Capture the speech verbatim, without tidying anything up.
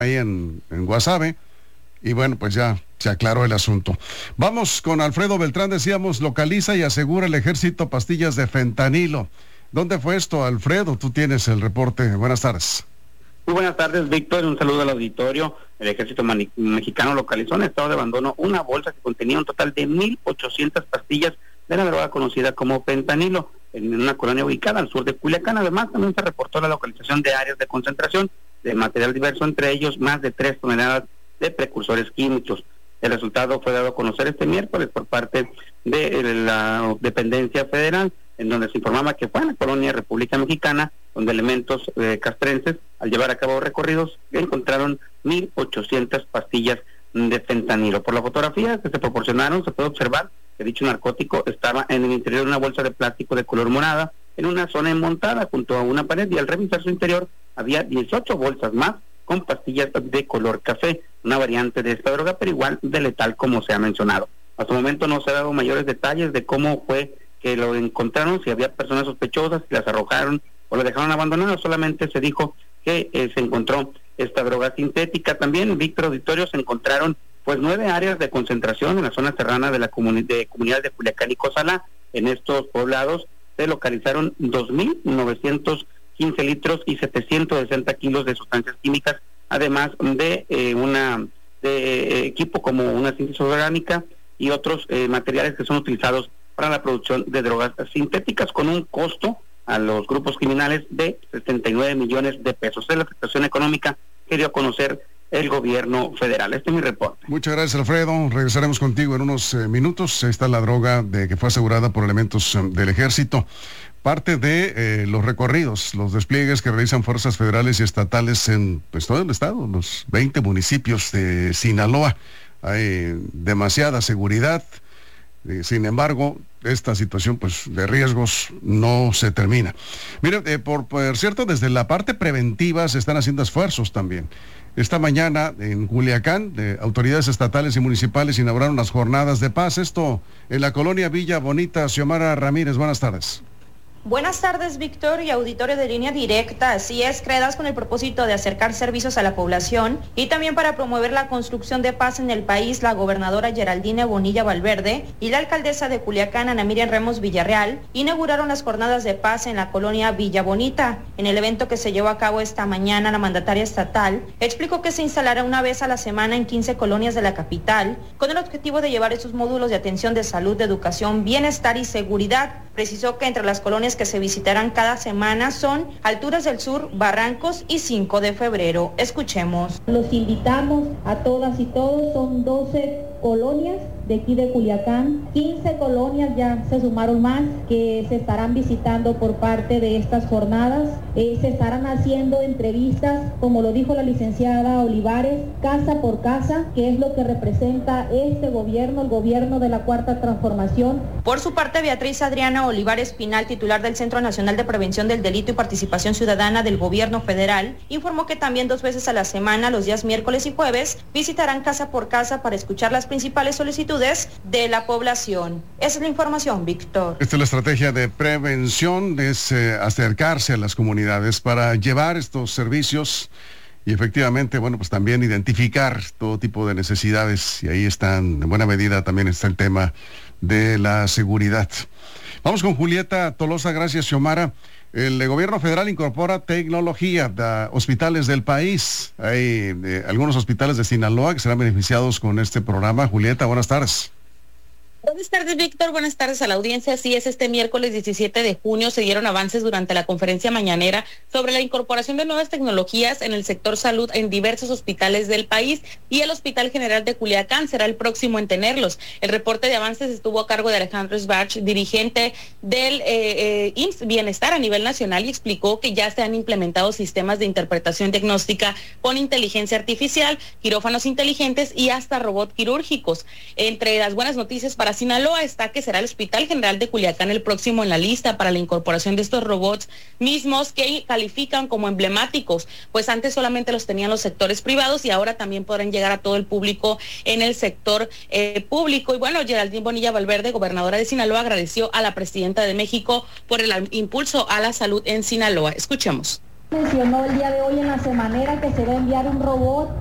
ahí en, en Guasave, y bueno, pues ya se aclaró el asunto. Vamos con Alfredo Beltrán, decíamos, localiza y asegura el ejército pastillas de fentanilo. ¿Dónde fue esto, Alfredo? Tú tienes el reporte. Buenas tardes. Muy buenas tardes, Víctor. Un saludo al auditorio. El ejército mani- mexicano localizó en estado de abandono una bolsa que contenía un total de mil ochocientas pastillas de la droga conocida como fentanilo en una colonia ubicada al sur de Culiacán. Además, también se reportó la localización de áreas de concentración de material diverso, entre ellos más de tres toneladas de precursores químicos. El resultado fue dado a conocer este miércoles por parte de la dependencia federal, en donde se informaba que fue en la colonia República Mexicana, donde elementos eh, castrenses, al llevar a cabo recorridos, encontraron mil ochocientas pastillas de fentanilo. Por la fotografía que se proporcionaron, se puede observar que dicho narcótico estaba en el interior de una bolsa de plástico de color morada, en una zona enmontada junto a una pared, y al revisar su interior había dieciocho bolsas más con pastillas de color café, una variante de esta droga, pero igual de letal como se ha mencionado. Hasta el momento no se ha dado mayores detalles de cómo fue que lo encontraron, si había personas sospechosas, si las arrojaron o lo dejaron abandonado. Solamente se dijo que eh, se encontró esta droga sintética. También, Víctor Auditorio, se encontraron pues nueve áreas de concentración en la zona serrana de la comuni- de comunidad de Culiacán y Cozalá. En estos poblados se localizaron dos mil novecientos quince litros y setecientos sesenta kilos de sustancias químicas, además de eh, una de eh, equipo como una síntesis orgánica y otros eh, materiales que son utilizados para la producción de drogas sintéticas, con un costo a los grupos criminales de setenta y nueve millones de pesos. Es la afectación económica que dio a conocer el gobierno federal. Este es mi reporte. Muchas gracias, Alfredo. Regresaremos contigo en unos eh, minutos. Ahí está la droga de que fue asegurada por elementos um, del ejército. Parte de eh, los recorridos, los despliegues que realizan fuerzas federales y estatales en pues, todo el estado, los veinte municipios de Sinaloa. Hay demasiada seguridad. Eh, sin embargo, esta situación pues de riesgos no se termina. Mire, eh, por, por cierto, desde la parte preventiva se están haciendo esfuerzos también. Esta mañana en Culiacán, eh, autoridades estatales y municipales inauguraron las jornadas de paz. Esto en la colonia Villa Bonita. Xiomara Ramírez, buenas tardes. Buenas tardes, Víctor, y auditorio de Línea Directa. Así es, creadas con el propósito de acercar servicios a la población y también para promover la construcción de paz en el país, la gobernadora Geraldine Bonilla Valverde y la alcaldesa de Culiacán, Ana Miriam Remos Villarreal, inauguraron las jornadas de paz en la colonia Villa Bonita. En el evento que se llevó a cabo esta mañana, la mandataria estatal explicó que se instalará una vez a la semana en quince colonias de la capital, con el objetivo de llevar esos módulos de atención de salud, de educación, bienestar y seguridad. Precisó que entre las colonias que se visitarán cada semana son Alturas del Sur, Barrancos y cinco de febrero. Escuchemos. Los invitamos a todas y todos, son doce colonias de aquí de Culiacán, quince colonias ya se sumaron más que se estarán visitando por parte de estas jornadas. Eh, se estarán haciendo entrevistas, como lo dijo la licenciada Olivares, casa por casa, que es lo que representa este gobierno, el gobierno de la Cuarta Transformación. Por su parte, Beatriz Adriana Olivares Pinal, titular del Centro Nacional de Prevención del Delito y Participación Ciudadana del Gobierno Federal, informó que también dos veces a la semana, los días miércoles y jueves, visitarán casa por casa para escuchar las principales solicitudes de la población. Esa es la información, Víctor. Esta es la estrategia de prevención, es eh, acercarse a las comunidades para llevar estos servicios y efectivamente, bueno, pues también identificar todo tipo de necesidades, y ahí están, en buena medida también está el tema de la seguridad. Vamos con Julieta Tolosa. Gracias, Xiomara. El gobierno federal incorpora tecnología a hospitales del país. Hay eh, algunos hospitales de Sinaloa que serán beneficiados con este programa. Julieta, buenas tardes. Buenas tardes, Víctor. Buenas tardes a la audiencia. Así es, este miércoles diecisiete de junio se dieron avances durante la conferencia mañanera sobre la incorporación de nuevas tecnologías en el sector salud en diversos hospitales del país, y el Hospital General de Culiacán será el próximo en tenerlos. El reporte de avances estuvo a cargo de Alejandro Sbarch, dirigente del eh, eh, I M S S Bienestar a nivel nacional, y explicó que ya se han implementado sistemas de interpretación diagnóstica con inteligencia artificial, quirófanos inteligentes y hasta robots quirúrgicos. Entre las buenas noticias para Sinaloa está que será el Hospital General de Culiacán el próximo en la lista para la incorporación de estos robots mismos, que califican como emblemáticos, pues antes solamente los tenían los sectores privados y ahora también podrán llegar a todo el público en el sector eh, público. Y bueno, Geraldine Bonilla Valverde, gobernadora de Sinaloa, agradeció a la presidenta de México por el impulso a la salud en Sinaloa. Escuchemos. Mencionó el día de hoy en la semanera que se va a enviar un robot